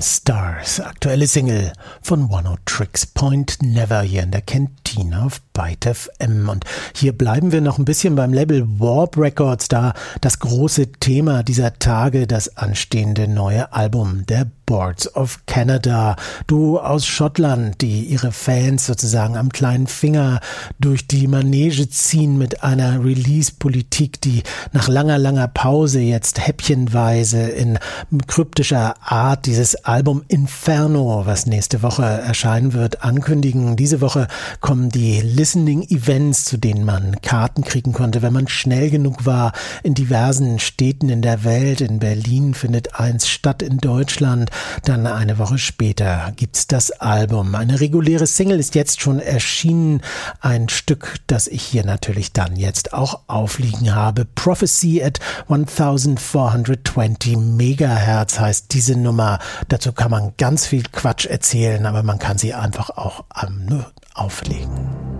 Stars, aktuelle Single von Oneohtrix Point Never hier in der Kantine auf Byte FM. Und hier bleiben wir noch ein bisschen beim Label Warp Records, da das große Thema dieser Tage, das anstehende neue Album der Boards of Canada. Duo aus Schottland, die ihre Fans sozusagen am kleinen Finger durch die Manege ziehen mit einer Release-Politik, die nach langer Pause jetzt häppchenweise in kryptischer Art dieses Album Inferno, was nächste Woche erscheinen wird, ankündigen. Diese Woche kommen die Listening-Events, zu denen man Karten kriegen konnte, wenn man schnell genug war, in diversen Städten in der Welt. In Berlin findet eins statt, in Deutschland. Dann eine Woche später gibt's das Album. Eine reguläre Single ist jetzt schon erschienen. Ein Stück, das ich hier natürlich dann jetzt auch aufliegen habe. Prophecy at 1420 Megahertz heißt diese Nummer. Dazu kann man ganz viel Quatsch erzählen, aber man kann sie einfach auch nur auflegen.